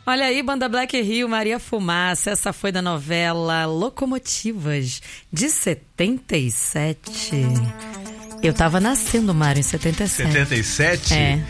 Olha aí, Banda Black Rio, Maria Fumaça. Essa foi da novela Locomotivas, de 77. Eu tava nascendo, Mário, em 77. 77?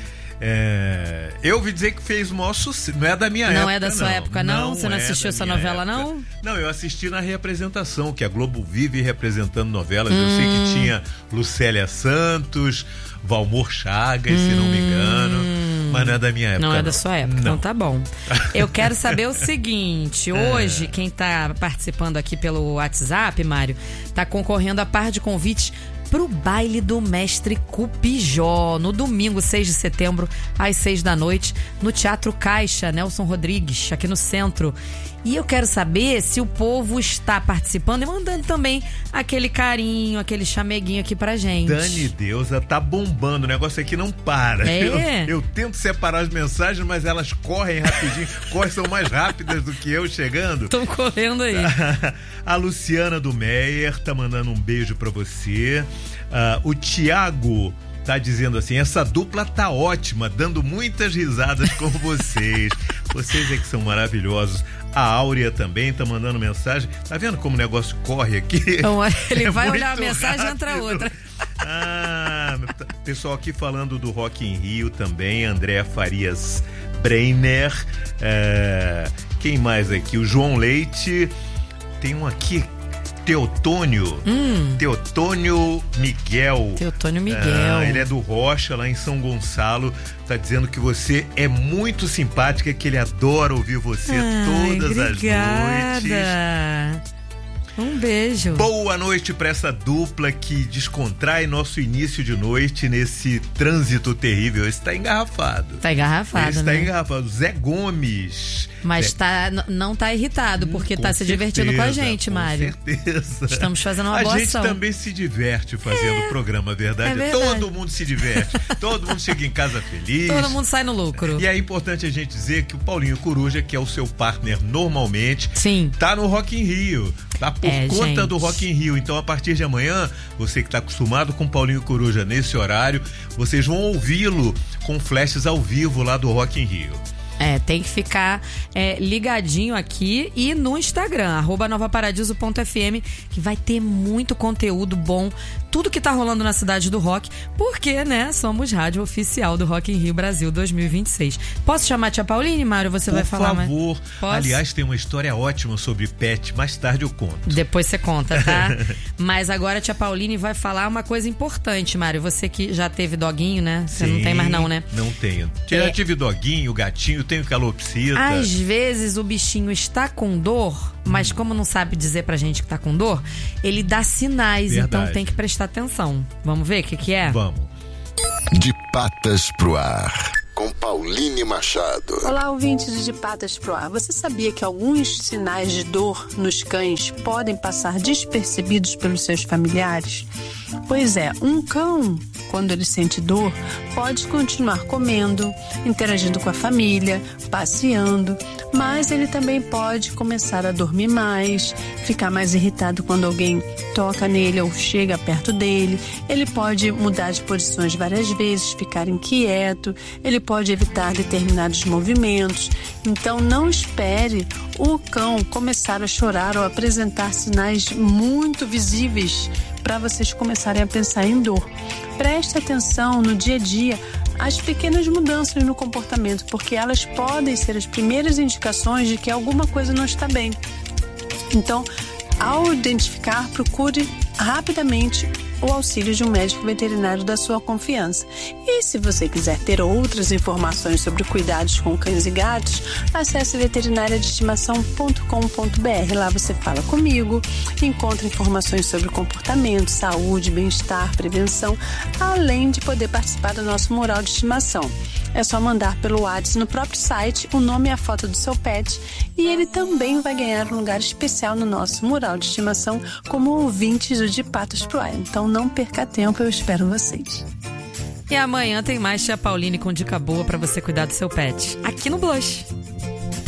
Eu ouvi dizer que fez o maior sucesso. Não é da minha época, não. Não é da sua época, não? Você não assistiu essa novela, não? Não, eu assisti na representação, que a Globo vive representando novelas. Eu sei que tinha Lucélia Santos, Valmor Chagas, se não me engano. Mas não é da minha época. Não é da sua época, então tá bom. Eu quero saber o seguinte: hoje, quem tá participando aqui pelo WhatsApp, Mário, tá concorrendo a par de convites pro baile do Mestre Cupijó, no domingo, 6 de setembro, às 6 da noite, no Teatro Caixa, Nelson Rodrigues, aqui no centro. E eu quero saber se o povo está participando e mandando também aquele carinho, aquele chameguinho aqui pra gente. Dani Deusa, tá bombando, o negócio aqui não para. Eu tento separar as mensagens, mas elas correm rapidinho, são mais rápidas do que eu chegando. Estão correndo aí. A Luciana do Meyer tá mandando um beijo pra você. O Tiago tá dizendo assim: essa dupla tá ótima, dando muitas risadas com vocês. Vocês é que são maravilhosos. A Áurea também tá mandando mensagem. Tá vendo como o negócio corre aqui? Então, ele vai olhar a mensagem e entra outra. Pessoal aqui falando do Rock in Rio também. Andréa Farias Breiner. Quem mais aqui? O João Leite. Tem um aqui, Teotônio Miguel. Teotônio Miguel. Ele é do Rocha, lá em São Gonçalo. Tá dizendo que você é muito simpática, que ele adora ouvir você todas as noites. Um beijo. Boa noite pra essa dupla que descontrai nosso início de noite nesse trânsito terrível. Esse tá engarrafado. Tá engarrafado, Esse né? tá engarrafado. Zé Gomes. Mas não tá irritado, porque tá se divertindo com a gente, Mário. Com certeza. Estamos fazendo uma boa ação. A gente também se diverte fazendo o programa, verdade? É verdade. Todo mundo se diverte. Todo mundo chega em casa feliz. Todo mundo sai no lucro. E é importante a gente dizer que o Paulinho Coruja, que é o seu partner normalmente, sim, tá no Rock in Rio. Tá por conta do Rock in Rio. Então, a partir de amanhã, você que tá acostumado com o Paulinho Coruja nesse horário, vocês vão ouvi-lo com flashes ao vivo lá do Rock in Rio. Tem que ficar ligadinho aqui e no Instagram, @novaparadiso.fm, que vai ter muito conteúdo bom, tudo que tá rolando na cidade do rock, porque, né, somos rádio oficial do Rock in Rio Brasil 2026. Posso chamar a tia Pauline, Mário? Você vai falar mais? Por favor. Aliás, tem uma história ótima sobre pet, mais tarde eu conto. Depois você conta, tá? Mas agora a tia Pauline vai falar uma coisa importante, Mário. Você que já teve doguinho, né? Você não tem mais não, né? Não tenho. Já tive doguinho, gatinho, tenho calopsita. Às vezes o bichinho está com dor, mas como não sabe dizer pra gente que tá com dor, ele dá sinais. Verdade. Então tem que prestar atenção. Vamos ver o que é? Vamos. De Patas pro Ar, com Pauline Machado. Olá, ouvintes de Patas pro Ar. Você sabia que alguns sinais de dor nos cães podem passar despercebidos pelos seus familiares? Pois é, um cão, quando ele sente dor, pode continuar comendo, interagindo com a família, passeando, mas ele também pode começar a dormir mais, ficar mais irritado quando alguém toca nele ou chega perto dele. Ele pode mudar de posições várias vezes, ficar inquieto, ele pode evitar determinados movimentos. Então não espere o cão começar a chorar ou apresentar sinais muito visíveis para vocês começarem a pensar em dor. Preste atenção no dia a dia às pequenas mudanças no comportamento, porque elas podem ser as primeiras indicações de que alguma coisa não está bem. Então, ao identificar, procure rapidamente o auxílio de um médico veterinário da sua confiança. E se você quiser ter outras informações sobre cuidados com cães e gatos, acesse veterinariadeestimação.com.br. Lá você fala comigo, encontra informações sobre comportamento, saúde, bem-estar, prevenção, além de poder participar do nosso mural de estimação. É só mandar pelo WhatsApp no próprio site o nome e a foto do seu pet, e ele também vai ganhar um lugar especial no nosso mural de estimação como ouvintes do De Patas pro Ar. Então não perca tempo, eu espero vocês. E amanhã tem mais Tia Pauline com dica boa para você cuidar do seu pet, aqui no Blush.